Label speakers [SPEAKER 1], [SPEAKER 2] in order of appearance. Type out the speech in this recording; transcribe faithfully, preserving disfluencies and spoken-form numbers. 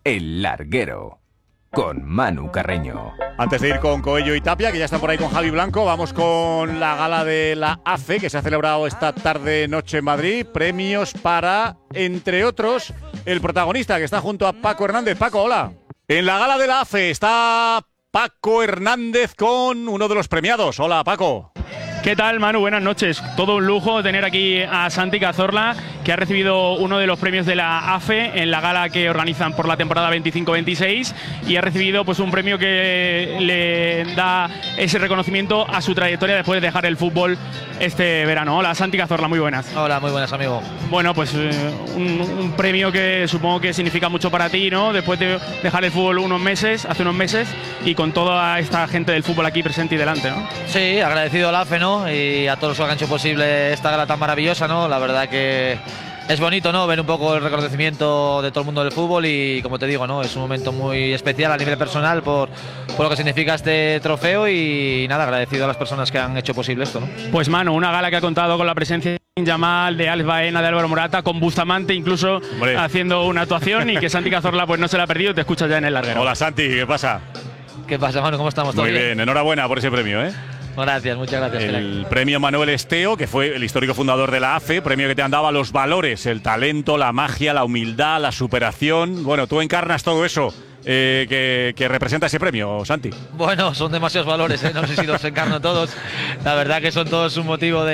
[SPEAKER 1] El Larguero, con Manu Carreño.
[SPEAKER 2] Antes de ir con Coello y Tapia, que ya están por ahí con Javi Blanco, vamos con la gala de la A F E, que se ha celebrado esta tarde-noche en Madrid. Premios para, entre otros, el protagonista, que está junto a Paco Hernández. Paco, hola. En la gala de la A F E está Paco Hernández con uno de los premiados. Hola, Paco.
[SPEAKER 3] ¿Qué tal, Manu? Buenas noches. Todo un lujo tener aquí a Santi Cazorla, que ha recibido uno de los premios de la A F E en la gala que organizan por la temporada veinticinco veintiséis y ha recibido pues un premio que le da ese reconocimiento a su trayectoria después de dejar el fútbol este verano. Hola, Santi Cazorla, muy buenas.
[SPEAKER 4] Hola, muy buenas, amigo.
[SPEAKER 3] Bueno, pues eh, un, un premio que supongo que significa mucho para ti, ¿no? Después de dejar el fútbol unos meses, hace unos meses, y con toda esta gente del fútbol aquí presente y delante, ¿no?
[SPEAKER 4] Sí, agradecido a la A F E, ¿no? Y a todos los que han hecho posible esta gala tan maravillosa, ¿no? La verdad que es bonito, ¿no? Ver un poco el reconocimiento de todo el mundo del fútbol y, como te digo, ¿no? Es un momento muy especial a nivel personal por, por lo que significa este trofeo y nada, agradecido a las personas que han hecho posible esto, ¿no?
[SPEAKER 3] Pues, Manu, una gala que ha contado con la presencia de Yamal, de Alex Baena, de Álvaro Morata, con Bustamante incluso Hombre. haciendo una actuación y que Santi Cazorla pues no se la ha perdido, te escuchas ya en el larguero.
[SPEAKER 2] Hola, Santi, ¿qué pasa?
[SPEAKER 4] ¿Qué pasa, Manu? ¿Cómo estamos?
[SPEAKER 2] Muy
[SPEAKER 4] bien?
[SPEAKER 2] bien, enhorabuena por ese premio, ¿eh?
[SPEAKER 4] Gracias, muchas gracias.
[SPEAKER 2] El premio Manuel Esteo, que fue el histórico fundador de la A F E, premio que te han dado a los valores, el talento, la magia, la humildad, la superación. Bueno, tú encarnas todo eso eh, que, que representa ese premio, Santi.
[SPEAKER 4] Bueno, son demasiados valores, ¿eh? No sé si los encarno todos. La verdad que son todos un motivo de